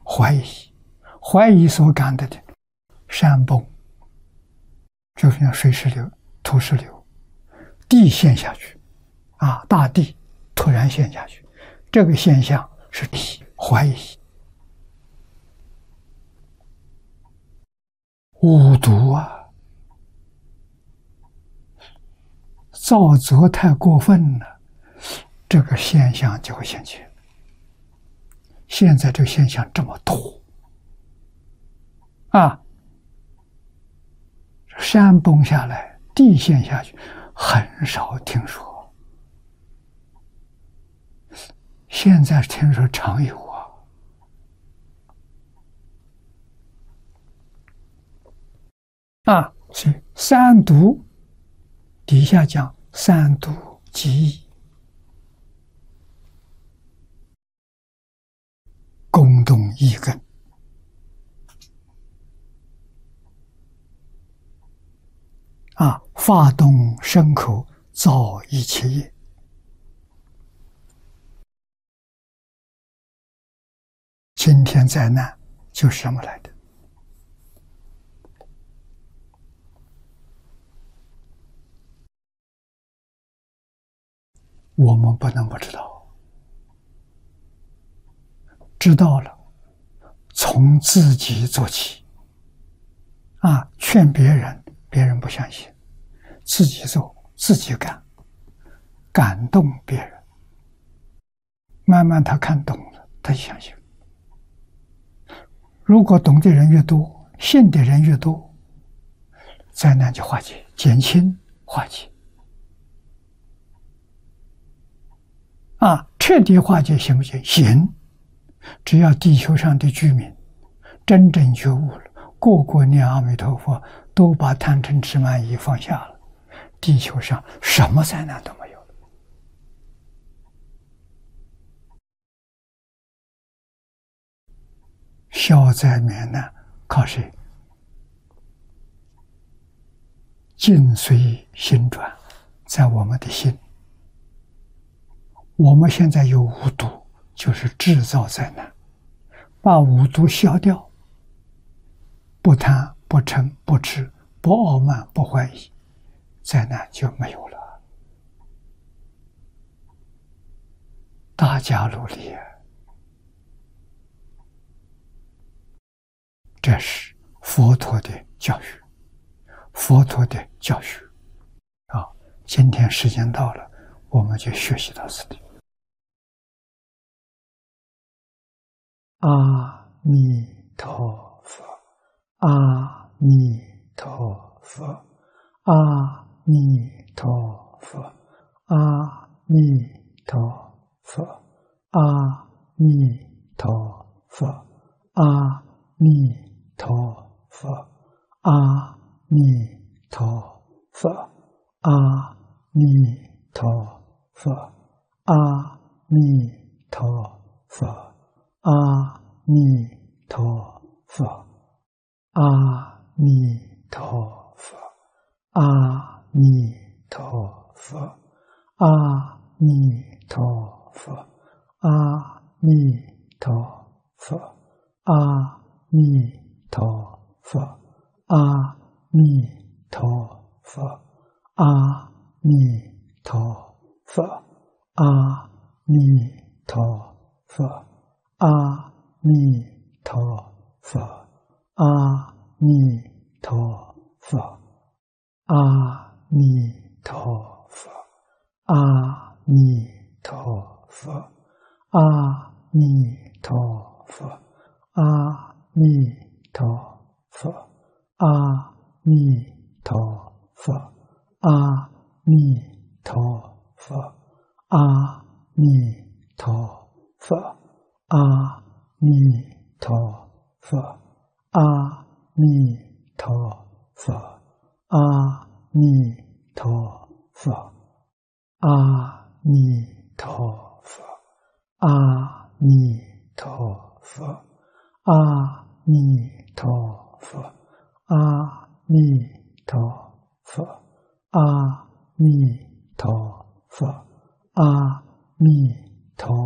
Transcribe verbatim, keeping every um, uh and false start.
怀疑，怀疑所感得的山崩，就是像水石流、土石流，地陷下去，啊，大地突然陷下去，这个现象是怀疑。五毒啊，造作太过分了，这个现象就会现前。现在这个现象这么多啊，山崩下来，地陷下去，很少听说。现在听说常有啊。啊，所以三毒底下讲三毒极易，攻动一根，啊，发动身口造一切业。今天灾难就是什么来的？我们不能不知道，知道了，从自己做起，啊，劝别人，别人不相信，自己做，自己干，感动别人，慢慢他看懂了，他就相信。如果懂的人越多，信的人越多，灾难就化解、减轻、化解。啊，彻底化解行不行？行。只要地球上的居民真正觉悟了，个个念阿弥陀佛，都把贪嗔痴慢疑放下了，地球上什么灾难都没有了。消灾免难靠谁？境随心转，在我们的心。我们现在有五毒，就是制造灾难。把五毒消掉，不贪不嗔不痴不傲慢不怀疑，灾难就没有了。大家努力，这是佛陀的教育，佛陀的教学。啊，今天时间到了，我们就学习到此地。阿弥陀佛，阿弥陀佛，阿弥陀佛，阿弥陀佛，阿弥陀佛，阿弥陀佛，阿弥陀佛，阿弥陀佛，阿弥陀佛。阿弥陀佛，阿弥陀佛，阿弥陀佛，阿弥陀佛，阿弥陀佛，阿弥陀佛，阿弥陀佛，阿弥陀佛，阿弥陀佛。阿弥陀佛，阿弥陀佛，阿弥陀佛，阿弥陀佛，阿弥陀佛，阿弥陀佛，阿弥陀佛，阿弥陀佛，阿弥陀佛。阿弥陀佛，阿弥陀佛，阿弥陀佛，阿弥陀佛，阿弥陀佛，阿弥陀佛，阿弥陀佛，阿弥陀佛，阿弥陀佛。